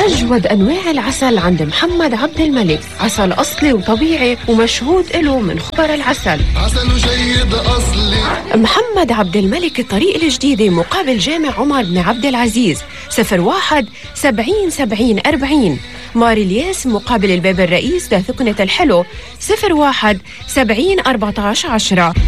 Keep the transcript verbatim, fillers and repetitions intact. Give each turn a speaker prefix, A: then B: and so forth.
A: أجود أنواع العسل عند محمد عبد الملك، عسل أصلي وطبيعي ومشهود له من خبر العسل.
B: عسل جيد أصلي.
A: محمد عبد الملك الطريق الجديدة مقابل جامع عمر بن عبد العزيز، صفر واحد سبعين سبعين أربعين. مار الياس مقابل الباب الرئيس بثقنة الحلو، صفر واحد سبعين أربعة عشر عشرة.